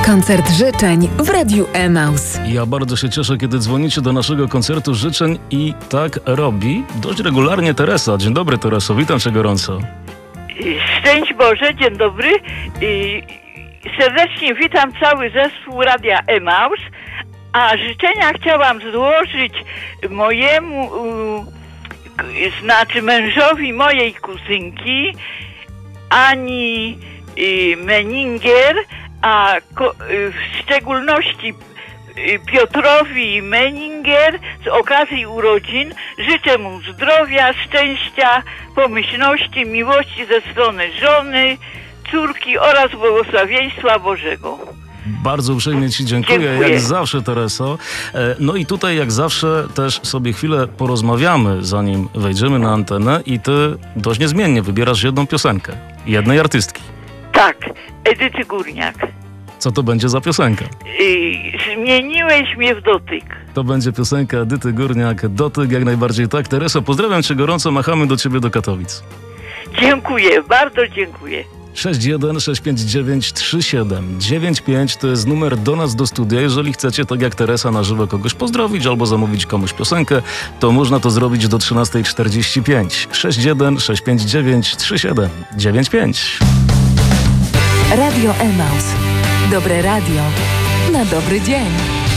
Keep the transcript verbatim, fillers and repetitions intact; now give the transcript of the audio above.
Koncert życzeń w Radiu Emaus. Ja bardzo się cieszę, kiedy dzwonicie do naszego koncertu życzeń i tak robi dość regularnie Teresa. Dzień dobry, Tereso, witam cię gorąco. Szczęść Boże, dzień dobry. I serdecznie witam cały zespół Radia Emaus, a życzenia chciałam złożyć mojemu, y, znaczy mężowi mojej kuzynki, Ani y, Menninger, a ko, y, w szczególności y, Piotrowi Menninger z okazji urodzin życzę mu zdrowia, szczęścia, pomyślności, miłości ze strony żony, córki oraz błogosławieństwa Bożego. Bardzo uprzejmie ci dziękuję, Dziękuję. jak zawsze, Tereso. E, No i tutaj jak zawsze też sobie chwilę porozmawiamy, zanim wejdziemy na antenę i ty dość niezmiennie wybierasz jedną piosenkę, jednej artystki. Tak, Edyty Górniak. Co to będzie za piosenka? Y, zmieniłeś mnie w dotyk. To będzie piosenka Edyty Górniak, Dotyk, jak najbardziej tak. Tereso, pozdrawiam cię gorąco, machamy do ciebie do Katowic. Dziękuję, bardzo dziękuję. sześć jeden sześć pięć dziewięć trzy siedem dziewięć pięć to jest numer do nas do studia. Jeżeli chcecie, tak jak Teresa, na żywo kogoś pozdrowić albo zamówić komuś piosenkę, to można to zrobić do trzynastej czterdzieści pięć. sześć jeden sześć pięć dziewięć trzy siedem dziewięć pięć. Radio Emaus. Dobre radio na dobry dzień.